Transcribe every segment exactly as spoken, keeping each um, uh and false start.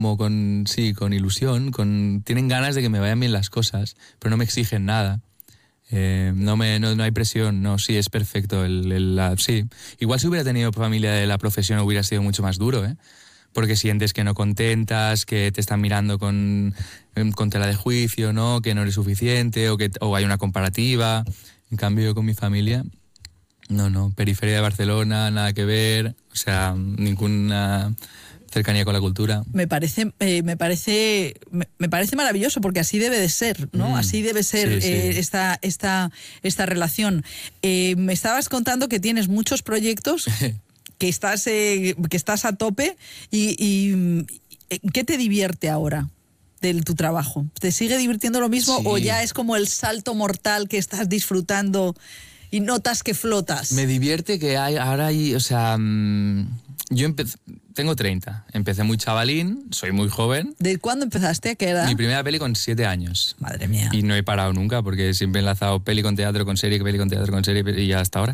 como con, sí, con ilusión, con, tienen ganas de que me vayan bien las cosas, pero no me exigen nada. Eh, no, me, no, no hay presión, no, sí, es perfecto. El, el, la, sí. Igual si hubiera tenido familia de la profesión hubiera sido mucho más duro, ¿eh? Porque sientes que no contentas, que te están mirando con, con tela de juicio, ¿no? Que no eres suficiente o que o hay una comparativa. En cambio, yo con mi familia, no, no, periferia de Barcelona, nada que ver, o sea, ninguna cercanía con la cultura. Me parece, eh, me parece, me, me parece maravilloso porque así debe de ser, ¿no? Mm, así debe ser sí, eh, sí. Esta, esta, esta relación. Eh, me estabas contando que tienes muchos proyectos, que estás, eh, que estás a tope y, y ¿qué te divierte ahora de tu trabajo? ¿Te sigue divirtiendo lo mismo sí. o ya es como el salto mortal que estás disfrutando y notas que flotas? Me divierte que hay, ahora hay, o sea, mmm, yo empecé, tengo treinta, empecé muy chavalín, soy muy joven. ¿De cuándo empezaste? ¿A qué edad? Mi primera peli con siete años. Madre mía. Y no he parado nunca porque siempre he enlazado peli con teatro, con serie, peli con teatro, con serie y ya hasta ahora.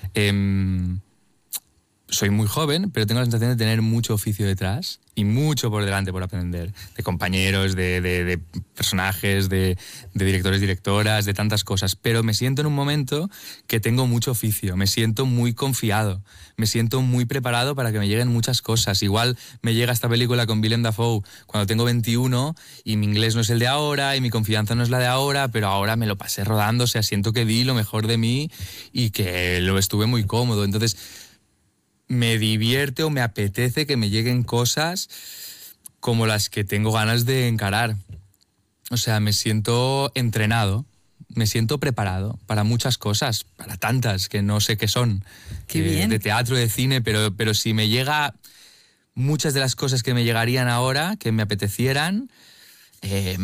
Eh, soy muy joven, pero tengo la sensación de tener mucho oficio detrás y mucho por delante por aprender, de compañeros, de, de, de personajes, de, de directores, directoras, de tantas cosas. Pero me siento en un momento que tengo mucho oficio, me siento muy confiado, me siento muy preparado para que me lleguen muchas cosas. Igual me llega esta película con Willem Dafoe cuando tengo veintiuno y mi inglés no es el de ahora y mi confianza no es la de ahora, pero ahora me lo pasé rodando, o sea, siento que di lo mejor de mí y que lo estuve muy cómodo. Entonces me divierte o me apetece que me lleguen cosas como las que tengo ganas de encarar. O sea, me siento entrenado, me siento preparado para muchas cosas, para tantas que no sé qué son. Qué eh, bien. De teatro, de cine, pero, pero si me llega muchas de las cosas que me llegarían ahora, que me apetecieran, Eh,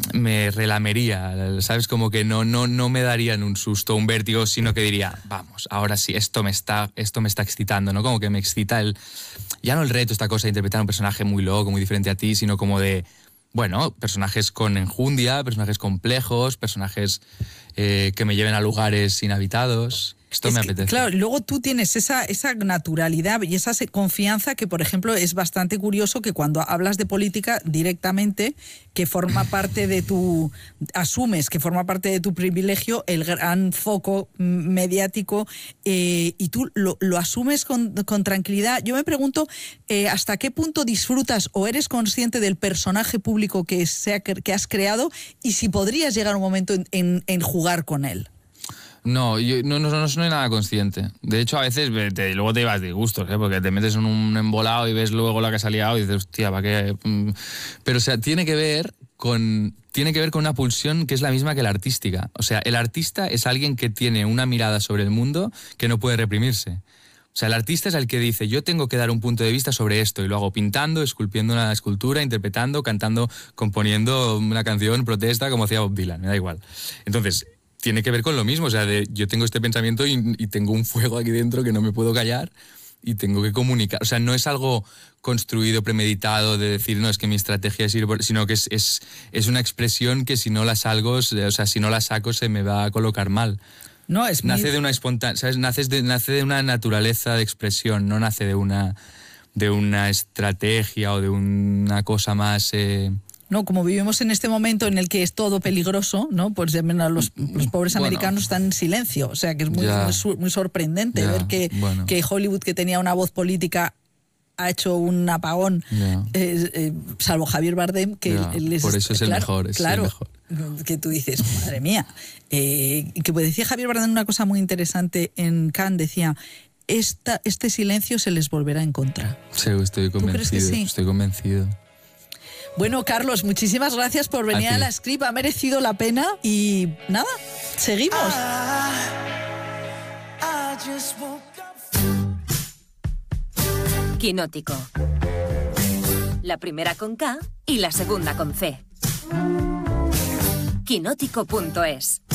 me relamería, ¿sabes? Como que no, no, no me darían un susto, un vértigo, sino que diría, vamos, ahora sí, esto me está, esto me está excitando, ¿no? Como que me excita el... Ya no el reto, esta cosa de interpretar un personaje muy loco, muy diferente a ti, sino como de, bueno, personajes con enjundia, personajes complejos, personajes eh, que me lleven a lugares inhabitados. Esto es me que, apetece. Claro, luego tú tienes esa, esa naturalidad y esa confianza que, por ejemplo, es bastante curioso que cuando hablas de política directamente, que forma parte de tu... asumes que forma parte de tu privilegio el gran foco mediático eh, y tú lo, lo asumes con, con tranquilidad. Yo me pregunto eh, hasta qué punto disfrutas o eres consciente del personaje público que, sea, que has creado y si podrías llegar un momento en, en, en jugar con él. No, yo no, no, no soy nada consciente. De hecho, a veces te, luego te llevas disgustos, ¿eh? Porque te metes en un embolado y ves luego la que ha liado y dices, hostia, ¿para qué? Pero, o sea, tiene que ver con, tiene que ver con una pulsión que es la misma que la artística. O sea, el artista es alguien que tiene una mirada sobre el mundo que no puede reprimirse. O sea, el artista es el que dice, yo tengo que dar un punto de vista sobre esto, y lo hago pintando, esculpiendo una escultura, interpretando, cantando, componiendo una canción, protesta, como hacía Bob Dylan, me da igual. Entonces, tiene que ver con lo mismo, o sea, de, yo tengo este pensamiento y, y tengo un fuego aquí dentro que no me puedo callar y tengo que comunicar. O sea, no es algo construido, premeditado, de decir, no, es que mi estrategia es ir por... Sino que es, es, es una expresión que si no la salgo, o sea, si no la saco se me va a colocar mal. No, es nace muy... de una espontánea, ¿sabes? Nace de, nace de una naturaleza de expresión, no nace de una, de una estrategia o de una cosa más... Eh, No, como vivimos en este momento en el que es todo peligroso, ¿no? Pues los, los pobres bueno, americanos están en silencio. O sea, que es muy, ya, muy, muy sorprendente ya, ver que, bueno. que Hollywood, que tenía una voz política, ha hecho un apagón, yeah. eh, eh, salvo Javier Bardem, que yeah. él es... Por eso es el claro, mejor, es claro, el mejor. Que tú dices, madre mía. Eh, que decía Javier Bardem una cosa muy interesante en Cannes, decía... Esta, este silencio se les volverá en contra. Sí, estoy convencido. ¿Tú crees que sí? Estoy convencido. Bueno, Carlos, muchísimas gracias por venir a, a la Script. Ha merecido la pena y nada, seguimos. Quinótico. La primera con K y la segunda con C. Quinótico punto es